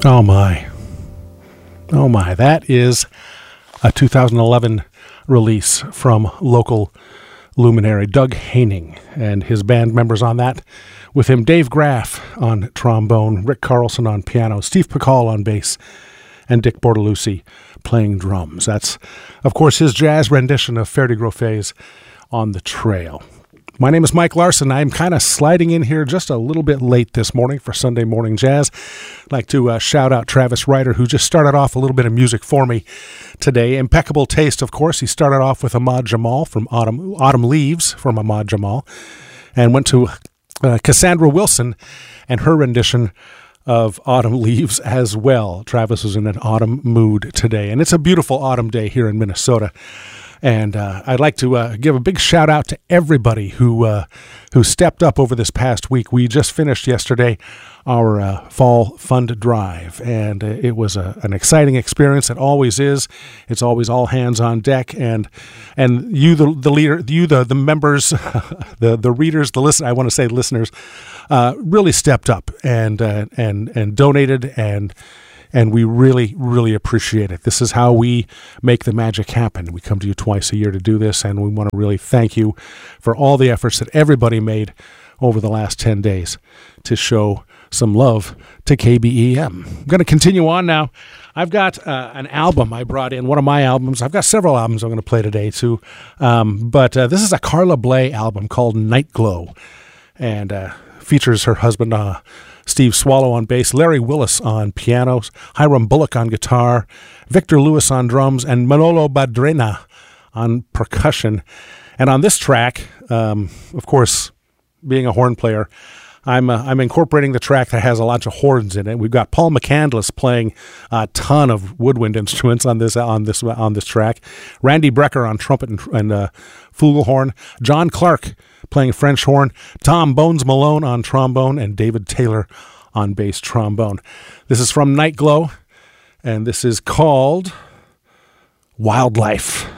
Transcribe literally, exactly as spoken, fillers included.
Oh my. Oh my. That is a two thousand eleven release from local luminary Doug Haining and his band members on that. With him, Dave Graff on trombone, Rick Carlson on piano, Steve Pacall on bass, and Dick Bortolucci playing drums. That's, of course, his jazz rendition of Ferde Groffet's On the Trail. My name is Mike Larson. I'm kind of sliding in here just a little bit late this morning for Sunday Morning Jazz. I'd like to uh, shout out Travis Ryder, who just started off a little bit of music for me today. Impeccable taste, of course. He started off with Ahmad Jamal from Autumn, Autumn Leaves from Ahmad Jamal, and went to uh, Cassandra Wilson and her rendition of Autumn Leaves as well. Travis was in an autumn mood today, and it's a beautiful autumn day here in Minnesota. And uh, I'd like to uh, give a big shout out to everybody who uh, who stepped up over this past week. We just finished yesterday our uh, fall fund drive, and uh, it was a, an exciting experience. It always is. It's always all hands on deck, and and you the the leader, you the the members, the the readers, the listen. I want to say listeners, uh, really stepped up and uh, and and donated and. And we really, really appreciate it. This is how we make the magic happen. We come to you twice a year to do this, and we want to really thank you for all the efforts that everybody made over the last ten days to show some love to K B E M. I'm going to continue on now. I've got uh, an album I brought in, one of my albums. I've got several albums I'm going to play today, too. Um, but uh, this is a Carla Bley album called Night Glow, and uh, features her husband, uh, Steve Swallow on bass, Larry Willis on pianos, Hiram Bullock on guitar, Victor Lewis on drums, and Manolo Badrena on percussion. And on this track, um, of course, being a horn player, I'm uh, I'm incorporating the track that has a lot of horns in it. We've got Paul McCandless playing a ton of woodwind instruments on this on this on this track. Randy Brecker on trumpet and, and uh, flugelhorn. John Clark playing French horn. Tom Bones Malone on trombone, and David Taylor on bass trombone. This is from Night Glow, and this is called Wildlife.